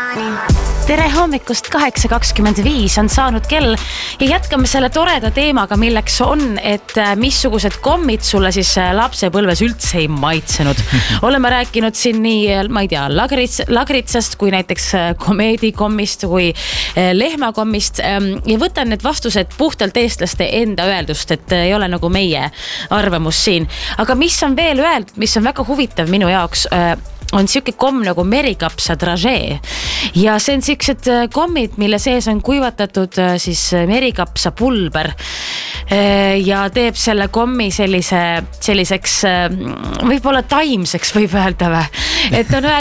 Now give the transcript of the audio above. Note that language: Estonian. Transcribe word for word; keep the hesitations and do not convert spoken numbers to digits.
Tere hommikust kaheksa kakskümmend viis on saanud kell ja jätkame selle toreda teemaga, milleks on, et missugused kommid sulle siis lapsepõlves üldse ei maitsenud. Oleme rääkinud siin nii, ma ei tea, lagrits, lagritsast kui näiteks komeedikommist kui lehmakommist ja võtan need vastused puhtalt eestlaste enda öeldust, et ei ole nagu meie arvamus siin. Aga mis on veel öeldud, mis on väga huvitav minu jaoks, on siuke komm nagu merikapsa dragee ja see on siuksed kommid, mille sees on kuivatatud siis merikapsa pulber ja teeb selle kommi sellise, selliseks võib-olla taimseks võib öelda või, et on